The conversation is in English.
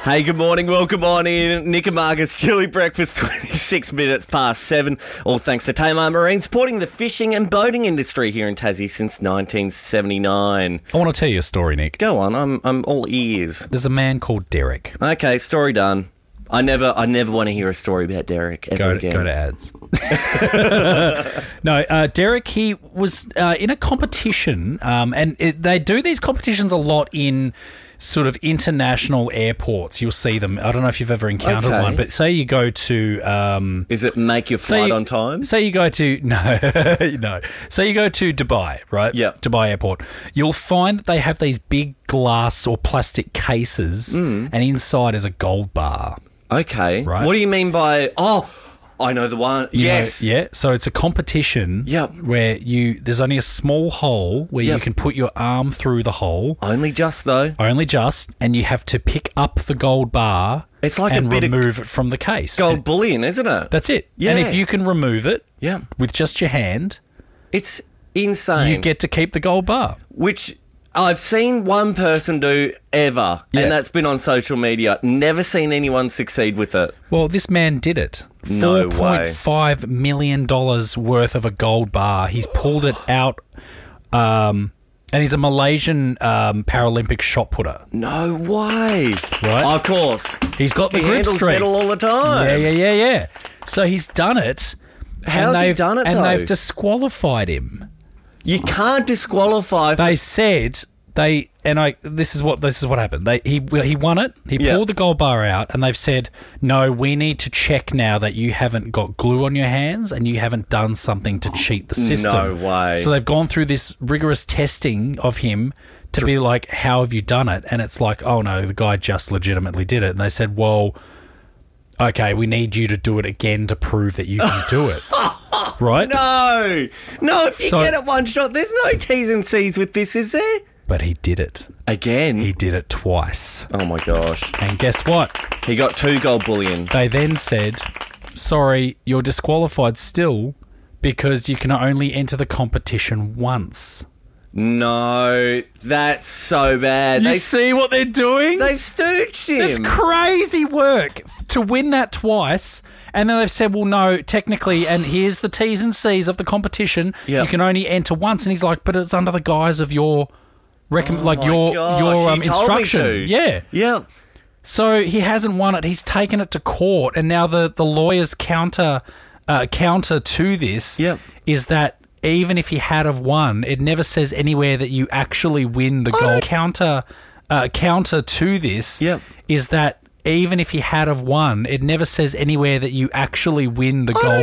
Hey, good morning. Welcome on in. Nick and Marcus Chili Breakfast, 26 minutes past 7. All thanks to Tamar Marine, supporting the fishing and boating industry here in Tassie since 1979. I want to tell you a story, Nick. Go on, I'm all ears. There's a man called Derek. Okay, story done. I never want to hear a story about Derek ever again. Go to ads. No, Derek, he was in a competition, and they do these competitions a lot in sort of international airports. You'll see them. I don't know if you've ever encountered one, but say you go to... Is it make your flight on time? Say you go to... No. Say you go to Dubai, right? Yeah. Dubai airport. You'll find that they have these big glass or plastic cases, and inside is a gold bar. Okay. Right. What do you mean by... Oh, I know the one. Yes. Yeah. So it's a competition where there's only a small hole where you can put your arm through the hole. Only just, though. And you have to pick up the gold bar. It's like and a bit remove it from the case. Gold bullion, isn't it? That's it. Yeah. And if you can remove it with just your hand, it's insane. You get to keep the gold bar. Which I've seen one person do ever, and that's been on social media. Never seen anyone succeed with it. Well, this man did it. No way. $4.5 million worth of a gold bar. He's pulled it out, and he's a Malaysian Paralympic shot putter. No way. Right? Of course. He's got the grip handles strength. metal all the time. Yeah. So he's done it. How's he done it, though? And they've disqualified him. You can't disqualify. They said... This is what happened. He won it. He pulled the gold bar out, and they've said, no, we need to check now that you haven't got glue on your hands and you haven't done something to cheat the system. No way. So they've gone through this rigorous testing of him to be like, how have you done it? And it's like, oh no, the guy just legitimately did it. And they said, well, okay, we need you to do it again to prove that you can do it. Right? No, if you get it one shot, there's no T's and C's with this, is there? But he did it. Again? He did it twice. Oh, my gosh. And guess what? He got 2 gold bullion. They then said, sorry, you're disqualified still because you can only enter the competition once. No, that's so bad. You see what they're doing? They've stooched him. It's crazy work to win that twice. And then they've said, well, no, technically, and here's the T's and C's of the competition. You can only enter once. And he's like, but it's under the guise of your... your instruction. Yeah. So he hasn't won it. He's taken it to court, and now the lawyer's counter to this is that even if he had have won, it never says anywhere that you actually win the gold. Counter to this is that even if he had have won, it never says anywhere that you actually win the gold.